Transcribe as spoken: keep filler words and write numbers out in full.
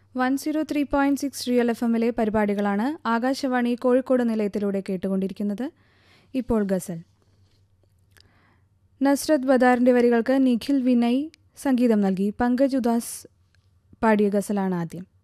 One zero three point six real F എമ്മിലെ പരിപാടികളാണ് ആകാശവാണി കോഴിക്കോട് നിലയത്തിലൂടെ കേട്ടുകൊണ്ടിരിക്കുന്നത്. ഇപ്പോൾ ഗസൽ. നസ്രത് ബദാറിൻ്റെ വരികൾക്ക് നിഖിൽ വിനയ് സംഗീതം നൽകി. പങ്കജ് ഉദാസ് പാടിയ ഗസലാണ് ആദ്യം.